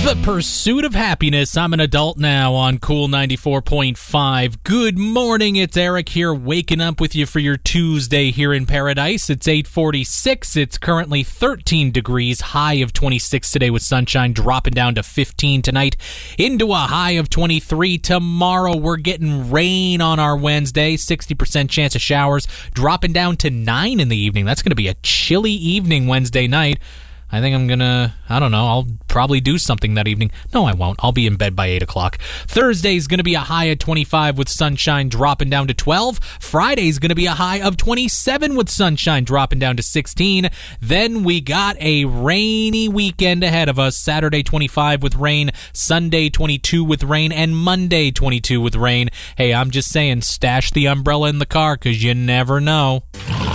The Pursuit of Happiness. I'm an adult now on Cool 94.5. Good morning, it's Eric here, waking up with you for your Tuesday here in paradise. It's 8:46. It's currently 13 degrees, high of 26 today with sunshine, dropping down to 15 tonight, into a high of 23 tomorrow. We're getting rain on our Wednesday, 60% chance of showers, dropping down to 9 in the evening. That's going to be a chilly evening Wednesday night. I think I'm gonna, I'll probably do something that evening. No, I won't. I'll be in bed by 8 o'clock. Thursday's gonna be a high of 25 with sunshine dropping down to 12. Friday's gonna be a high of 27 with sunshine dropping down to 16. Then we got a rainy weekend ahead of us. Saturday 25 with rain, Sunday 22 with rain, and Monday 22 with rain. Hey, I'm just saying, stash the umbrella in the car, because you never know.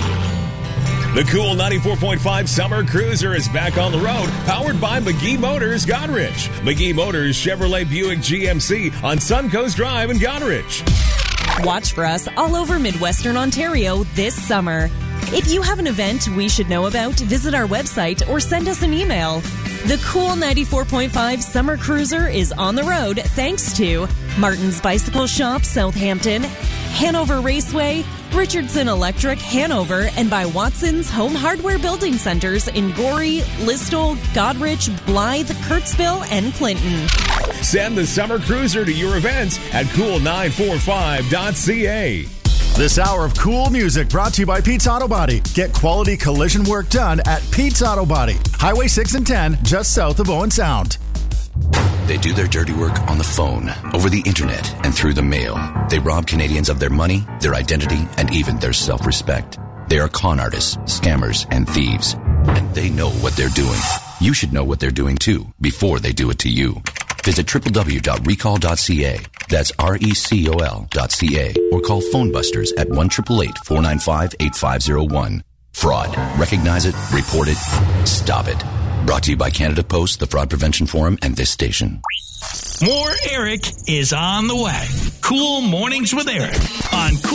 The Cool 94.5 Summer Cruiser is back on the road, powered by McGee Motors, Goderich. McGee Motors Chevrolet Buick GMC on Suncoast Drive in Goderich. Watch for us all over Midwestern Ontario this summer. If you have an event we should know about, visit our website or send us an email. The Cool 94.5 Summer Cruiser is on the road thanks to Martin's Bicycle Shop, Southampton, Hanover Raceway, Richardson Electric, Hanover, and by Watson's Home Hardware Building Centers in Gorey, Listowel, Goderich, Blythe, Kirksville, and Clinton. Send the Summer Cruiser to your events at cool945.ca. This hour of cool music brought to you by Pete's Auto Body. Get quality collision work done at Pete's Auto Body. Highway 6 and 10, just south of Owen Sound. They do their dirty work on the phone, over the internet, and through the mail. They rob Canadians of their money, their identity, and even their self-respect. They are con artists, scammers, and thieves. And they know what they're doing. You should know what they're doing too, before they do it to you. Visit www.recall.ca. That's recol.ca. Or call Phone Busters at 1-888-495-8501. Fraud. Recognize it, report it, stop it. Brought to you by Canada Post, the Fraud Prevention Forum, and this station. More Eric is on the way. Cool Mornings with Eric on Cool